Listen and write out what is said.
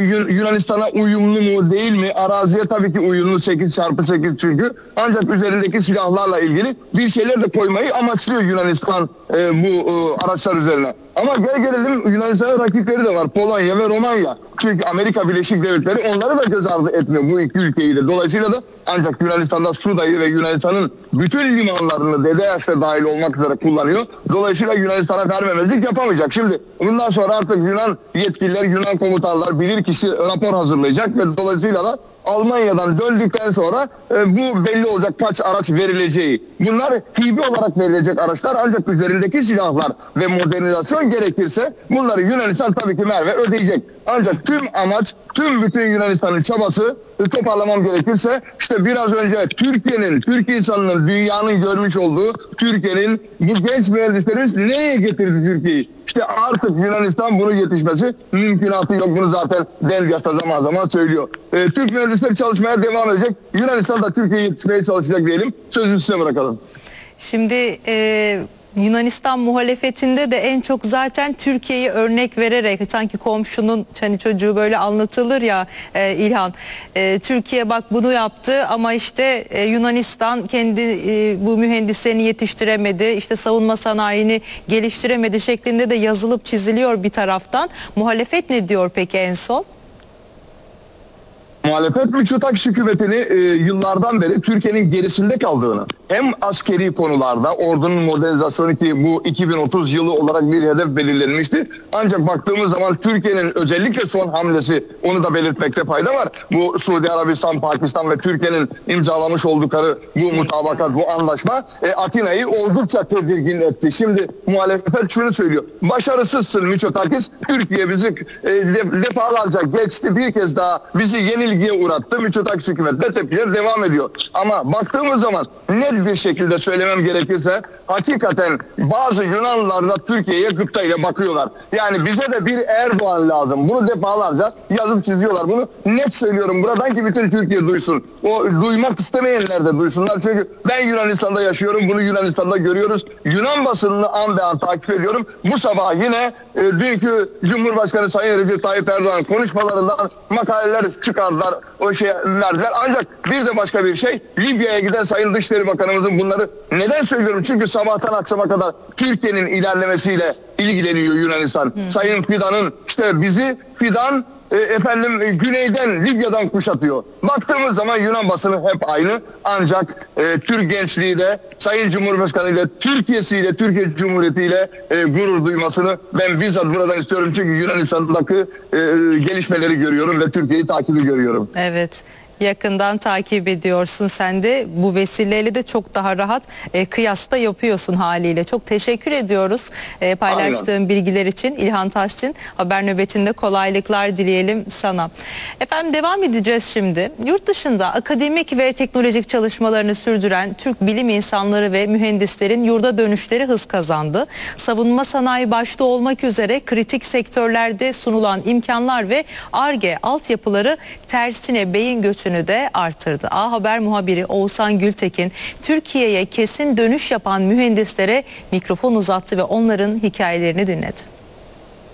Yunanistan'a uyumlu mu değil mi? Araziye tabii ki uyumlu, 8x8 çünkü. Ancak üzerindeki silahlarla ilgili bir şeyler de koymayı amaçlıyor Yunanistan bu araçlar üzerine. Ama gelelim Yunanistan'ın rakipleri de var. Polonya ve Romanya. Çünkü Amerika Birleşik Devletleri onları da göz ardı etmiyor, bu iki ülkeyi de. Dolayısıyla da ancak Yunanistan'da Suuda'yı ve Yunanistan'ın bütün limanlarını Dedeyaş'ta dahil olmak üzere kullanıyor. Dolayısıyla Yunanistan'a vermemezlik yapamayacak. Şimdi bundan sonra artık Yunan yetkililer, Yunan komutanlar bilirkişi rapor hazırlayacak ve dolayısıyla da Almanya'dan döndükten sonra bu belli olacak kaç araç verileceği. Bunlar hibe olarak verilecek araçlar, ancak üzerindeki silahlar ve modernizasyon gerekirse bunları Yunanistan tabii ki Merve ödeyecek. Ancak tüm amaç, bütün Yunanistan'ın çabası, toparlamam gerekirse işte biraz önce Türkiye'nin, Türk insanının, dünyanın görmüş olduğu Türkiye'nin bu genç mühendislerimiz nereye getirdi Türkiye'yi? İşte artık Yunanistan bunu yetişmesi mümkünatı yok. Bunu zaten Delgas'ta zaman zaman söylüyor. Türk mühendisler çalışmaya devam edecek. Yunanistan da Türkiye'yi yetişmeye çalışacak diyelim. Sözü size bırakalım. Şimdi Yunanistan muhalefetinde de en çok zaten Türkiye'yi örnek vererek, sanki komşunun hani çocuğu böyle anlatılır ya İlhan. Türkiye bak bunu yaptı ama işte Yunanistan kendi bu mühendislerini yetiştiremedi, işte savunma sanayini geliştiremedi şeklinde de yazılıp çiziliyor bir taraftan. Muhalefet ne diyor peki en son? Muhalefet Mitsotakis hükümetini yıllardan beri Türkiye'nin gerisinde kaldığını, hem askeri konularda ordunun modernizasyonu, ki bu 2030 yılı olarak bir hedef belirlenmişti. Ancak baktığımız zaman Türkiye'nin özellikle son hamlesi, onu da belirtmekte fayda var. Bu Suudi Arabistan, Pakistan ve Türkiye'nin imzalamış oldukları bu mutabakat, bu anlaşma Atina'yı oldukça tedirgin etti. Şimdi muhalefet şunu söylüyor: başarısızsın Mitsotakis, Türkiye bizi defalarca geçti, bir kez daha bizi yenilgiye uğrattı. Mitsotakis hükümetle tepkiler devam ediyor. Ama baktığımız zaman net bir şekilde söylemem gerekirse, hakikaten bazı Yunanlılar da Türkiye'ye gıptayla bakıyorlar. Yani bize de bir Erdoğan lazım. Bunu defalarca yazıp çiziyorlar. Bunu net söylüyorum buradan ki bütün Türkiye duysun. O duymak istemeyenler de duysunlar. Çünkü ben Yunanistan'da yaşıyorum. Bunu Yunanistan'da görüyoruz. Yunan basınını an be an takip ediyorum. Bu sabah yine dünkü Cumhurbaşkanı Sayın Recep Tayyip Erdoğan konuşmalarından makaleler çıkardılar. O şey verdiler. Ancak bir de başka bir şey, Libya'ya giden Sayın Dışişleri Bakanımızın bunları neden söylüyorum? Çünkü sabahtan akşama kadar Türkiye'nin ilerlemesiyle ilgileniyor Yunanistan. Sayın Fidan'ın, işte bizi Fidan güneyden, Libya'dan kuşatıyor. Baktığımız zaman Yunan basını hep aynı. Ancak Türk gençliği de Sayın Cumhurbaşkanı ile, Türkiye'siyle, Türkiye Cumhuriyeti ile gurur duymasını ben bizzat buradan istiyorum. Çünkü Yunanistan'daki gelişmeleri görüyorum ve Türkiye'yi takibi görüyorum. Evet. Yakından takip ediyorsun sen de, bu vesileyle de çok daha rahat kıyasta yapıyorsun haliyle. Çok teşekkür ediyoruz paylaştığın bilgiler için İlhan Tahsin. Haber nöbetinde kolaylıklar dileyelim sana. Efendim devam edeceğiz şimdi. Yurt dışında akademik ve teknolojik çalışmalarını sürdüren Türk bilim insanları ve mühendislerin yurda dönüşleri hız kazandı. Savunma sanayi başta olmak üzere kritik sektörlerde sunulan imkanlar ve Ar-Ge altyapıları tersine beyin göçü de artırdı. A Haber muhabiri Oğuzhan Gültekin Türkiye'ye kesin dönüş yapan mühendislere mikrofon uzattı ve onların hikayelerini dinledi.